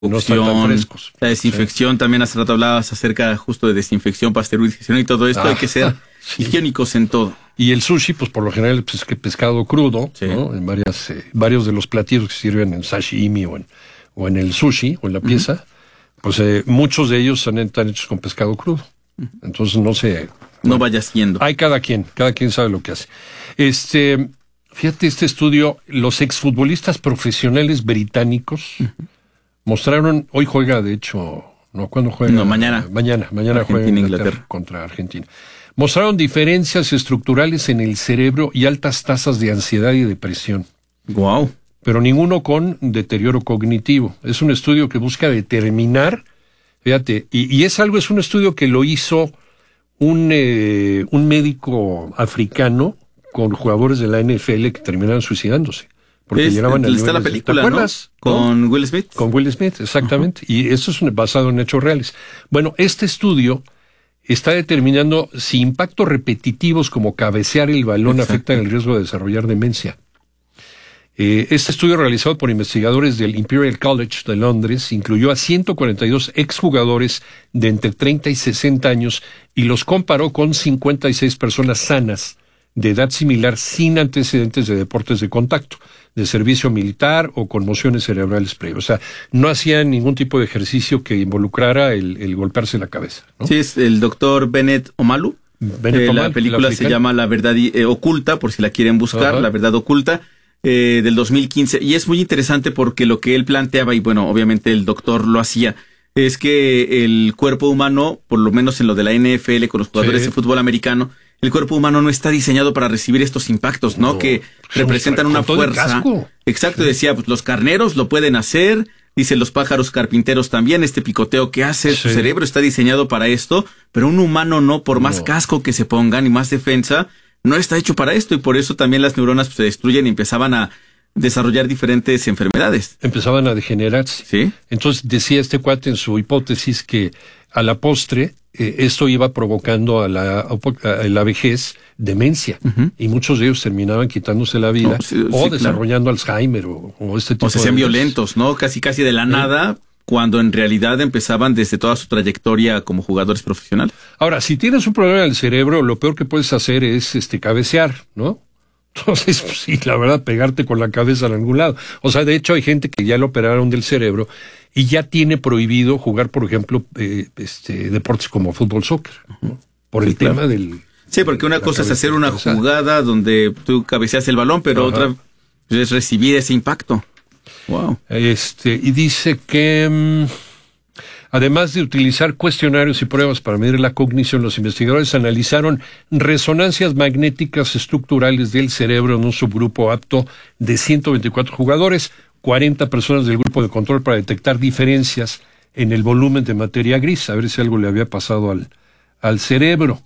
no están tan frescos. La desinfección, también hace rato hablabas acerca justo de desinfección, pasteurización y todo esto. Hay que ser higiénicos en todo. Y el sushi, pues por lo general es que pescado crudo, ¿no? En varios de los platillos que sirven en sashimi o en el sushi o en la pieza, pues muchos de ellos están hechos con pescado crudo. Entonces no sé. No vayas yendo. Hay cada quien sabe lo que hace. Fíjate este estudio, los exfutbolistas profesionales británicos mostraron, hoy juega de hecho, no, ¿cuándo juega? No, mañana. Mañana juega Inglaterra contra Argentina. Mostraron diferencias estructurales en el cerebro y altas tasas de ansiedad y depresión. Wow. Pero ninguno con deterioro cognitivo. Es un estudio que busca determinar, fíjate, es un estudio que lo hizo un médico africano con jugadores de la NFL que terminaron suicidándose. Porque llegaban al está la película, ¿te acuerdas? ¿No? Con Will Smith. Con Will Smith, exactamente. Y esto es basado en hechos reales. Bueno, este estudio está determinando si impactos repetitivos como cabecear el balón afectan el riesgo de desarrollar demencia. Este estudio realizado por investigadores del Imperial College de Londres incluyó a 142 exjugadores de entre 30 y 60 años y los comparó con 56 personas sanas de edad similar sin antecedentes de deportes de contacto, de servicio militar o conmociones cerebrales previas. O sea, no hacían ningún tipo de ejercicio que involucrara el golpearse la cabeza, ¿no? Sí, es el doctor Bennett Omalu. La película se llama La Verdad Oculta, por si la quieren buscar, La Verdad Oculta, del 2015. Y es muy interesante porque lo que él planteaba, y bueno, obviamente el doctor lo hacía, es que el cuerpo humano, por lo menos en lo de la NFL con los jugadores de fútbol americano, el cuerpo humano no está diseñado para recibir estos impactos, ¿no? Que representan una fuerza. Exacto, decía, pues los carneros lo pueden hacer, dice los pájaros carpinteros también, este picoteo que hace, su cerebro está diseñado para esto, pero un humano no, por más casco que se pongan y más defensa, no está hecho para esto, y por eso también las neuronas se destruyen y empezaban a desarrollar diferentes enfermedades. Empezaban a degenerarse. ¿Sí? Entonces decía este cuate en su hipótesis que a la postre esto iba provocando a la vejez demencia, y muchos de ellos terminaban quitándose la vida desarrollando Alzheimer o este tipo de... O se hacían violentos, ¿no? Casi de la nada, cuando en realidad empezaban desde toda su trayectoria como jugadores profesionales. Ahora, si tienes un problema del cerebro, lo peor que puedes hacer es cabecear, ¿no? Entonces, pues, sí, la verdad, pegarte con la cabeza en algún lado. O sea, de hecho, hay gente que ya lo operaron del cerebro y ya tiene prohibido jugar, por ejemplo, deportes como fútbol, soccer, ¿no? Por el tema del... Sí, porque una cosa es hacer una jugada donde tú cabeceas el balón, pero otra es recibir ese impacto. Wow. Y dice que... además de utilizar cuestionarios y pruebas para medir la cognición, los investigadores analizaron resonancias magnéticas estructurales del cerebro en un subgrupo apto de 124 jugadores, 40 personas del grupo de control para detectar diferencias en el volumen de materia gris, a ver si algo le había pasado al cerebro.